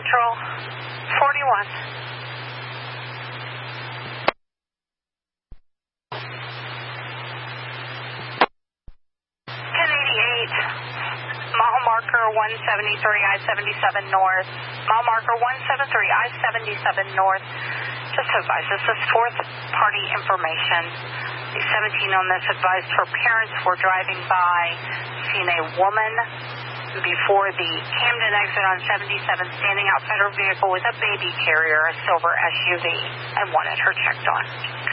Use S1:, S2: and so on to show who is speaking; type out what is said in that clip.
S1: Central 41. Mile marker 173, I-77 North. Mile marker 173, I-77 North. Just advise, this is fourth party information. The 17 on this advised her parents were driving by, seen a woman before the Camden exit on 77 standing outside her vehicle with a baby carrier, a silver SUV, and wanted her checked on.